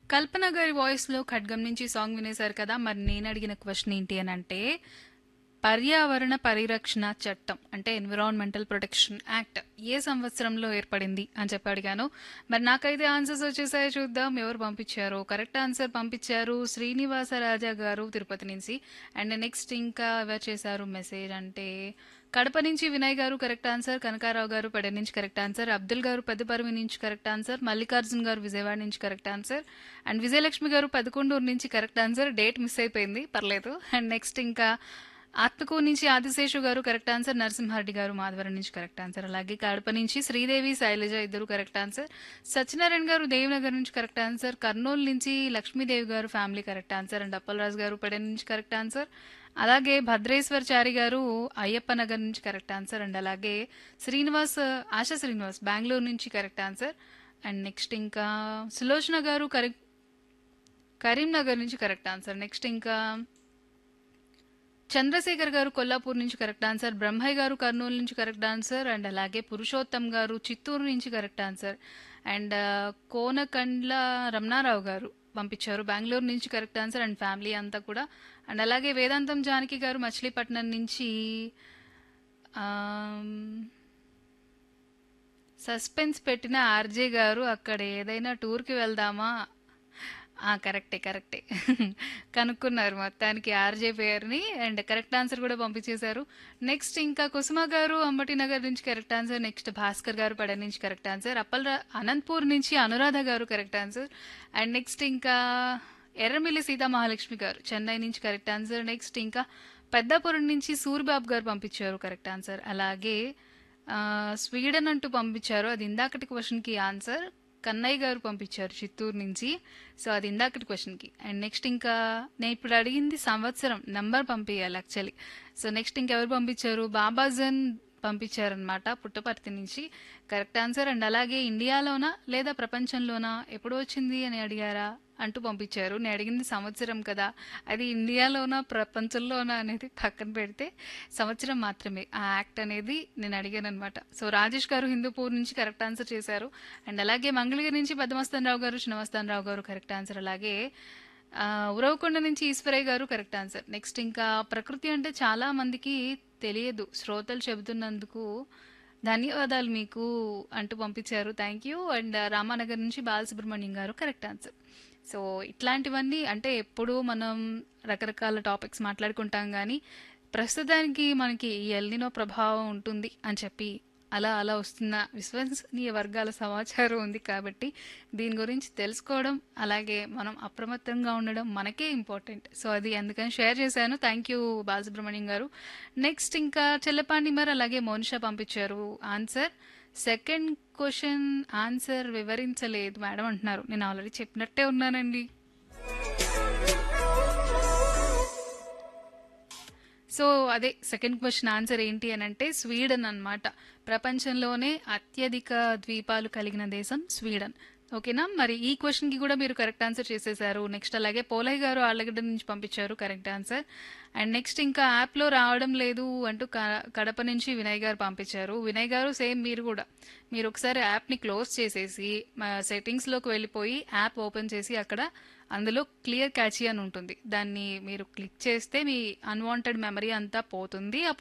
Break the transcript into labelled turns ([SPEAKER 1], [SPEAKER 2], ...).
[SPEAKER 1] కల్పన గారి వాయిస్‌లో 'ఖడ్గం' నుంచి సాంగ్ వినేశారు కదా! మరి నేనడిగిన క్వెషన్ ఏంటి అనంటే, పర్యావరణ పరిరక్షణ చట్టం అంటే ఎన్విరాన్మెంటల్ ప్రొటెక్షన్ యాక్ట్ ఏ సంవత్సరంలో ఏర్పడింది అని చెప్పి అడిగాను. మరి నాకైతే ఆన్సర్స్ వచ్చేసాయో చూద్దాం ఎవరు పంపించారో. కరెక్ట్ ఆన్సర్ పంపించారు శ్రీనివాసరాజా గారు తిరుపతి నుంచి. అండ్ నెక్స్ట్ ఇంకా ఎవరు చేశారు మెసేజ్ అంటే కడప నుంచి వినయ్ గారు కరెక్ట్ ఆన్సర్, కనకారావు గారు పెడ నుంచి కరెక్ట్ ఆన్సర్, అబ్దుల్ గారు పెద్దపరివి నుంచి కరెక్ట్ ఆన్సర్, మల్లికార్జున్ గారు విజయవాడ నుంచి కరెక్ట్ ఆన్సర్, అండ్ విజయలక్ష్మి గారు పదకొండూరు నుంచి కరెక్ట్ ఆన్సర్. డేట్ మిస్ అయిపోయింది పర్లేదు. అండ్ నెక్స్ట్ ఇంకా ఆత్మకూరు నుంచి ఆదిశేషు గారు కరెక్ట్ ఆన్సర్, నరసింహారెడ్డి గారు మాధవరం నుంచి కరెక్ట్ ఆన్సర్, అలాగే కడప నుంచి శ్రీదేవి శైలజ ఇద్దరు కరెక్ట్ ఆన్సర్, సత్యనారాయణ గారు దేవనగర్ నుంచి కరెక్ట్ ఆన్సర్, కర్నూలు నుంచి లక్ష్మీదేవి గారు family correct answer, and Appalaraju గారు పెడ నుంచి కరెక్ట్ ఆన్సర్, అలాగే భద్రేశ్వరచారి గారు అయ్యప్ప నగర్ నుంచి కరెక్ట్ ఆన్సర్, అండ్ అలాగే శ్రీనివాస్ ఆశా శ్రీనివాస్ బెంగళూరు నుంచి కరెక్ట్ ఆన్సర్. అండ్ నెక్స్ట్ ఇంకా సులోచన గారు కరీంనగర్ నుంచి కరెక్ట్ ఆన్సర్. నెక్స్ట్ ఇంకా చంద్రశేఖర్ గారు కొల్లాపూర్ నుంచి కరెక్ట్ ఆన్సర్, బ్రహ్మయ్య గారు కర్నూలు నుంచి కరెక్ట్ ఆన్సర్, అండ్ అలాగే పురుషోత్తం గారు చిత్తూరు నుంచి కరెక్ట్ ఆన్సర్, అండ్ కోనకండ్ల రమణారావు గారు పంపించారు బెంగళూరు నుంచి కరెక్ట్ ఆన్సర్ అండ్ ఫ్యామిలీ అంతా కూడా. అండ్ అలాగే వేదాంతం జానకి గారు మచిలీపట్నం నుంచి సస్పెన్స్ పెట్టిన ఆర్జే గారు అక్కడ ఏదైనా టూర్కి వెళ్దామా. కరెక్టే కరెక్టే. కనుక్కున్నారు మొత్తానికి ఆర్జే పేరుని. అండ్ కరెక్ట్ ఆన్సర్ కూడా పంపించేశారు. నెక్స్ట్ ఇంకా కుసుమ గారు అంబటి నగర్ నుంచి కరెక్ట్ ఆన్సర్, నెక్స్ట్ భాస్కర్ గారు పడ నుంచి కరెక్ట్ ఆన్సర్, అనంతపూర్ నుంచి అనురాధ గారు కరెక్ట్ ఆన్సర్, అండ్ నెక్స్ట్ ఇంకా ఎర్రమిల్లి సీతా మహాలక్ష్మి గారు చెన్నై నుంచి కరెక్ట్ ఆన్సర్. నెక్స్ట్ ఇంకా పెద్దాపురం నుంచి సూరిబాబు గారు పంపించారు కరెక్ట్ ఆన్సర్. అలాగే స్వీడన్ అంటూ పంపించారు, అది ఇందాకటి క్వశ్చన్కి ఆన్సర్. కన్నయ్య గారు పంపించారు చిత్తూరు నుంచి, సో అది ఇందాకటి క్వశ్చన్కి. అండ్ నెక్స్ట్ ఇంకా నేను ఇప్పుడు అడిగింది సంవత్సరం నంబర్ పంపించాలి యాక్చువల్లీ. సో నెక్స్ట్ ఇంకెవరు పంపించారు, బాబాజన్ పంపించారనమాట పుట్టపర్తి నుంచి కరెక్ట్ ఆన్సర్. అండ్ అలాగే ఇండియాలోనా లేదా ప్రపంచంలోనా ఎప్పుడు వచ్చింది అని అడిగారా అంటూ పంపించారు. నేను అడిగింది సంవత్సరం కదా, అది ఇండియాలోనా ప్రపంచంలోనా అనేది పక్కన పెడితే సంవత్సరం మాత్రమే ఆ యాక్ట్ అనేది నేను అడిగాను అనమాట. సో రాజేష్ గారు హిందూపూర్ నుంచి కరెక్ట్ ఆన్సర్ చేశారు. అండ్ అలాగే మంగళగిరి నుంచి పద్మస్థాన్ రావు గారు చిన్నమస్తాన్ రావు గారు కరెక్ట్ ఆన్సర్, అలాగే ఉరవకొండ నుంచి ఈశ్వరయ్య గారు కరెక్ట్ ఆన్సర్. నెక్స్ట్ ఇంకా ప్రకృతి అంటే చాలా మందికి తెలియదు, శ్రోతలు చెబుతున్నందుకు ధన్యవాదాలు మీకు అంటూ పంపించారు, థ్యాంక్ యూ. అండ్ రామానగర్ నుంచి బాలసుబ్రహ్మణ్యం గారు కరెక్ట్ ఆన్సర్. సో ఇట్లాంటివన్నీ అంటే ఎప్పుడూ మనం రకరకాల టాపిక్స్ మాట్లాడుకుంటాం కానీ ప్రస్తుతానికి మనకి ఈ ఎల్నినో ప్రభావం ఉంటుంది అని చెప్పి అలా అలా వస్తున్న విశ్వసనీయ వర్గాల సమాచారం ఉంది కాబట్టి దీని గురించి తెలుసుకోవడం అలాగే మనం అప్రమత్తంగా ఉండడం మనకే ఇంపార్టెంట్. సో అది అందుకని షేర్ చేశాను, థ్యాంక్ యూ బాలసుబ్రహ్మణ్యం గారు. నెక్స్ట్ ఇంకా చెల్లపాండి మరి అలాగే మోనిషా పంపించారు answer. Second question answer వివరించలేదు madam అంటున్నారు, నేను ఆల్రెడీ చెప్పినట్టే ఉన్నానండి. సో అదే సెకండ్ క్వశ్చన్ ఆన్సర్ ఏంటి అని అంటే స్వీడన్ అన్నమాట. ప్రపంచంలోనే అత్యధిక ద్వీపాలు కలిగిన దేశం స్వీడన్. ఓకేనా, మరి ఈ క్వశ్చన్ కి కూడా మీరు కరెక్ట్ ఆన్సర్ చేసేసారు. నెక్స్ట్ అలాగే పోలయ్య గారు ఆళ్ళగడ్డ నుంచి పంపించారు కరెక్ట్ ఆన్సర్. అండ్ నెక్స్ట్ ఇంకా యాప్లో రావడం లేదు అంటూ కడప నుంచి వినయ్ గారు పంపించారు. వినయ్ గారు సేమ్ మీరు కూడా మీరు ఒకసారి యాప్ని క్లోజ్ చేసేసి సెట్టింగ్స్లోకి వెళ్ళిపోయి యాప్ ఓపెన్ చేసి అక్కడ అందులో క్లియర్ క్యాచీ అని ఉంటుంది, దాన్ని మీరు క్లిక్ చేస్తే మీ అన్వాంటెడ్ మెమరీ అంతా పోతుంది.